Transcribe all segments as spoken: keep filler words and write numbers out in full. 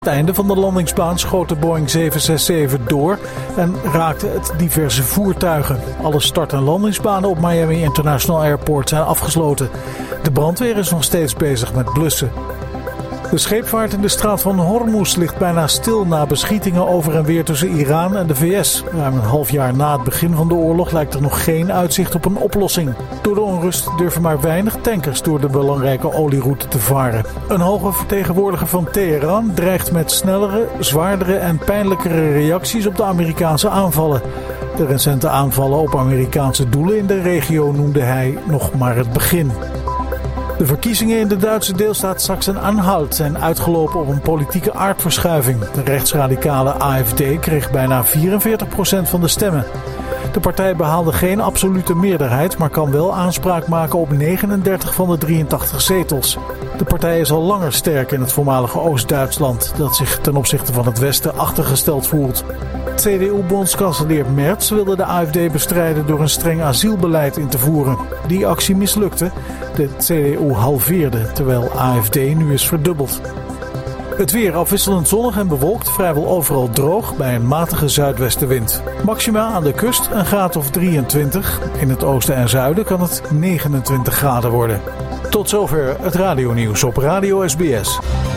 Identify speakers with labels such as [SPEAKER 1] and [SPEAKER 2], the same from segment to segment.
[SPEAKER 1] Het einde van de landingsbaan schoot de Boeing zeven zes zeven door en raakte het diverse voertuigen. Alle start- en landingsbanen op Miami International Airport zijn afgesloten. De brandweer is nog steeds bezig met blussen. De scheepvaart in de straat van Hormuz ligt bijna stil na beschietingen over en weer tussen Iran en de V S. Ruim een half jaar na het begin van de oorlog lijkt er nog geen uitzicht op een oplossing. Door de onrust durven maar weinig tankers door de belangrijke olieroute te varen. Een hoge vertegenwoordiger van Teheran dreigt met snellere, zwaardere en pijnlijkere reacties op de Amerikaanse aanvallen. De recente aanvallen op Amerikaanse doelen in de regio noemde hij nog maar het begin. De verkiezingen in de Duitse deelstaat Sachsen-Anhalt zijn uitgelopen op een politieke aardverschuiving. De rechtsradicale A F D kreeg bijna vierenveertig procent van de stemmen. De partij behaalde geen absolute meerderheid, maar kan wel aanspraak maken op negenendertig van de drieëntachtig zetels. De partij is al langer sterk in het voormalige Oost-Duitsland, dat zich ten opzichte van het Westen achtergesteld voelt. C D U-bondskanselier Merz wilde de A F D bestrijden door een streng asielbeleid in te voeren. Die actie mislukte. De C D U halveerde, terwijl A F D nu is verdubbeld. Het weer afwisselend zonnig en bewolkt, vrijwel overal droog bij een matige zuidwestenwind. Maxima aan de kust een graad of drieëntwintig. In het oosten en zuiden kan het negenentwintig graden worden. Tot zover het radionieuws op Radio S B S.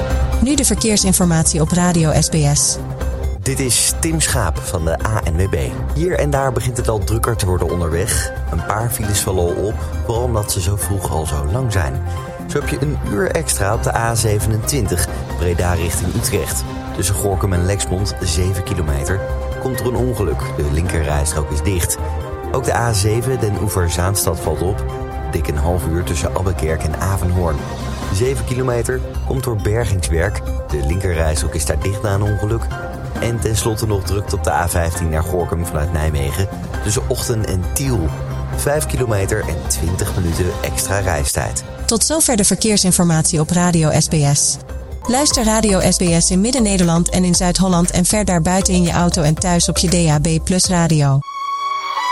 [SPEAKER 2] Nu de verkeersinformatie op Radio S B S.
[SPEAKER 3] Dit is Tim Schaap van de A N W B. Hier en daar begint het al drukker te worden onderweg. Een paar files vallen al op, vooral omdat ze zo vroeg al zo lang zijn. Zo heb je een uur extra op de A zevenentwintig, Breda richting Utrecht. Tussen Gorinchem en Lexmond, zeven kilometer, komt er een ongeluk. De linkerrijstrook is dicht. Ook de A zeven, Den Oever-Zaanstad, valt op. Dik een half uur tussen Abbekerk en Avenhoorn. zeven kilometer komt door bergingswerk. De linkerrijstrook is daar dicht na een ongeluk. En tenslotte nog drukt op de A vijftien naar Gorinchem vanuit Nijmegen. Tussen Ochten en Tiel. vijf kilometer en twintig minuten extra reistijd.
[SPEAKER 2] Tot zover de verkeersinformatie op Radio S B S. Luister Radio S B S in Midden-Nederland en in Zuid-Holland en ver daarbuiten in je auto en thuis op je D A B plus radio.